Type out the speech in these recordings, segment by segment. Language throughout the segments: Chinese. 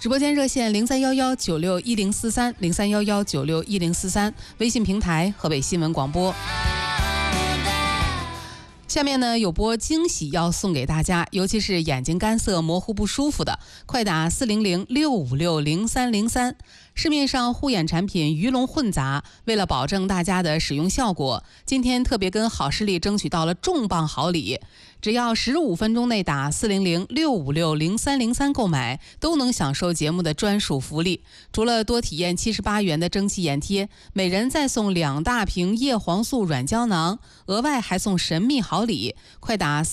直播间热线0311961043，0311961043，微信平台河北新闻广播。下面呢有波惊喜要送给大家，尤其是眼睛干涩模糊不舒服的，快打400-656-0303。市面上护眼产品鱼龙混杂，为了保证大家的使用效果，今天特别跟好视力争取到了重磅好礼，只要15分钟内打400-656-0303购买，都能享受节目的专属福利。除了多体验78元的蒸汽眼贴，每人再送2大瓶叶黄素软胶囊，额外还送神秘好礼，快打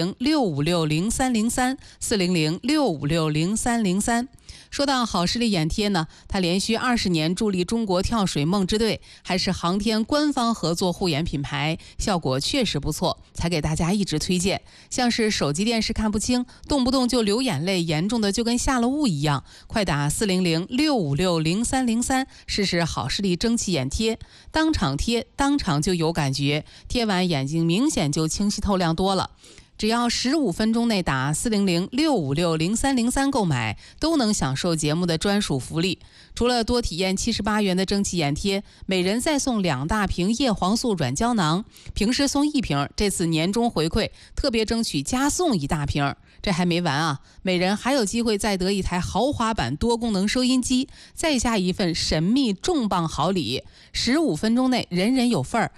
400-656-0303，400-656-0303。说到好视力眼贴呢，它连续20年助力中国跳水梦之队，还是航天官方合作护眼品牌，效果确实不错，才给大家一直推荐。像是手机电视看不清，动不动就流眼泪，严重的就跟下了雾一样，快打400-656-0303，试试好视力蒸汽眼贴，当场贴当场就有感觉，贴完眼睛明显就清晰透亮多了。只要15分钟内打400-656-0303购买，都能享受节目的专属福利。除了多体验78元的蒸汽眼贴，每人再送2大瓶叶黄素软胶囊，平时送1瓶，这次年终回馈特别争取加送1大瓶。这还没完啊，每人还有机会再得一台豪华版多功能收音机，再加一份神秘重磅好礼。15分钟内人人有份儿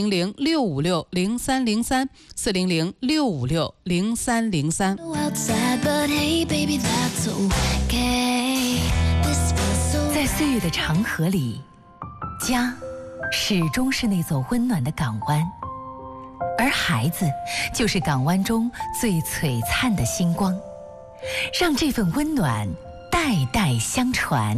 ，400-656-0303，400-656-0303。 在岁月的长河里，家始终是那座温暖的港湾，而孩子就是港湾中最璀璨的星光，让这份温暖代代相传。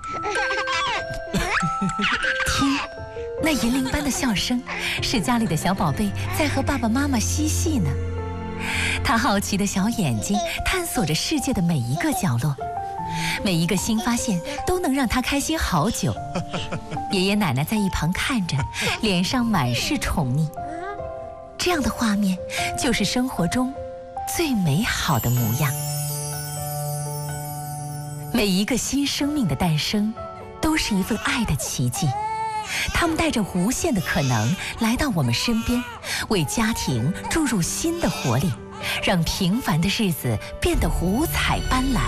听，那银铃般的笑声，是家里的小宝贝在和爸爸妈妈嬉戏呢。他好奇的小眼睛探索着世界的每一个角落，每一个新发现都能让他开心好久。爷爷奶奶在一旁看着，脸上满是宠溺。这样的画面就是生活中最美好的模样。每一个新生命的诞生都是一份爱的奇迹，他们带着无限的可能来到我们身边，为家庭注入新的活力，让平凡的日子变得五彩斑斓。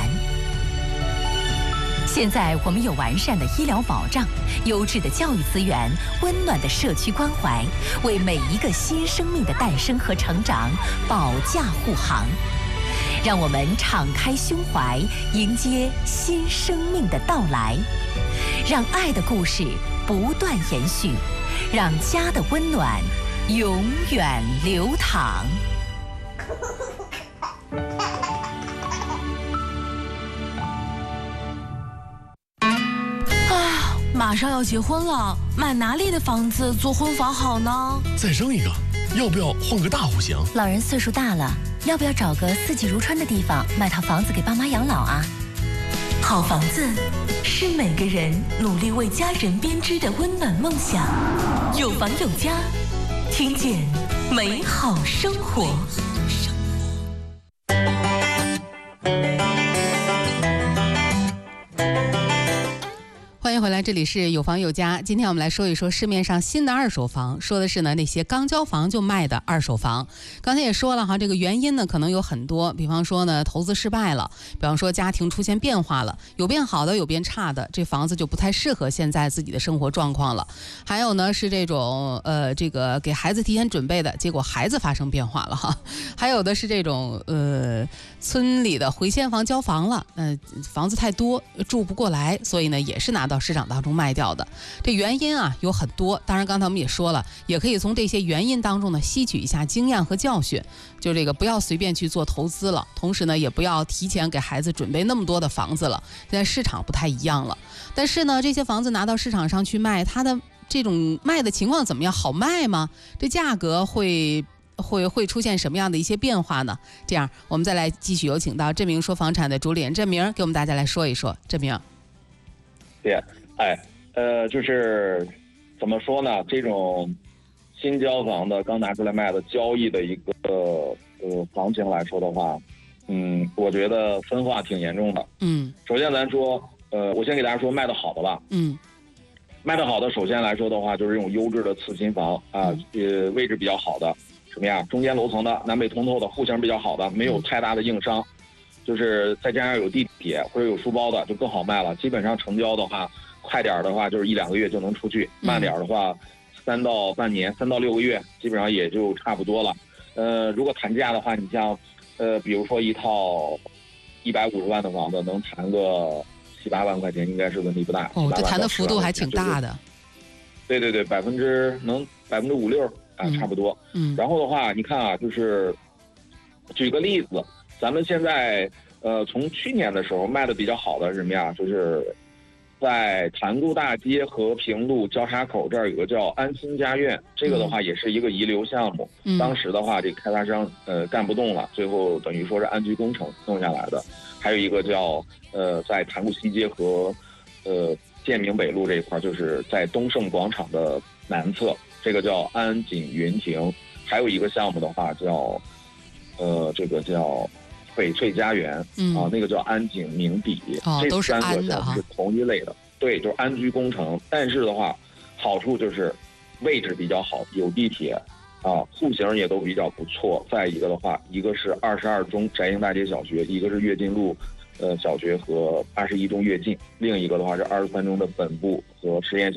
现在我们有完善的医疗保障、优质的教育资源、温暖的社区关怀，为每一个新生命的诞生和成长保驾护航。让我们敞开胸怀，迎接新生命的到来，让爱的故事不断延续，让家的温暖永远流淌。 马上要结婚了，买哪里的房子做婚房好呢？ 再生一个，要不要换个大户型？ 老人岁数大了，要不要找个四季如春的地方，买套房子给爸妈养老啊？ 好房子是每个人努力为家人编织的温暖梦想。有房有家，听见美好生活。 欢迎回来，这里是有房有家。今天我们来说一说市面上新的二手房，说的是呢那些刚交房就卖的二手房。刚才也说了哈，这个原因呢可能有很多，比方说呢投资失败了，比方说家庭出现变化了，有变好的有变差的，这房子就不太适合现在自己的生活状况了。还有呢是这种这个给孩子提前准备的，结果孩子发生变化了哈。还有的是这种村里的回迁房交房了，房子太多住不过来，所以呢也是拿到市场当中卖掉的。这原因啊有很多，当然刚才我们也说了，也可以从这些原因当中呢吸取一下经验和教训，就这个不要随便去做投资了，同时呢也不要提前给孩子准备那么多的房子了，现在市场不太一样了。但是呢这些房子拿到市场上去卖，它的这种卖的情况怎么样？好卖吗？这价格会出现什么样的一些变化呢？这样我们再来继续有请到振明说房产的主理人振明给我们大家来说一说。振明， 对，就是怎么说呢？这种新交房的刚拿出来卖的交易的一个行情来说的话， 我觉得分化挺严重的。首先咱说，我先给大家说卖的好的吧。卖的好的，首先来说的话，就是这种优质的次新房啊，位置比较好的，什么呀？中间楼层的，南北通透的，户型比较好的，没有太大的硬伤，就是再加上有地铁或者有书包的，就更好卖了。基本上成交的话，快点的话就是1-2个月就能出去，慢点的话3到半年，3到6个月，基本上也就差不多了。如果谈价的话，你像比如说一套150万的房子，能谈个7-8万块钱应该是问题不大。 这谈的幅度还挺大的。 对，能5-6%啊，差不多。然后的话，你看啊，就是举个例子，咱们现在从去年的时候卖的比较好的是什么呀？就是在潭沽大街和平路交叉口这儿有个叫安心家苑，这个的话也是一个遗留项目。当时的话，这个开发商干不动了，最后等于说是安居工程弄下来的。还有一个叫在潭沽西街和建明北路这一块，就是在东盛广场的南侧，这个叫安锦云庭。还有一个项目的话叫这个叫翡翠家园啊，那个叫安景明底。这3个项目是同一类的。对，就是安居工程。但是的话，好处就是位置比较好，有地铁啊，户型也都比较不错。再一个的话，一个是22中翟营大街小学，一个是跃进路小学和81中跃进，另一个的话是23中的本部和实验小学。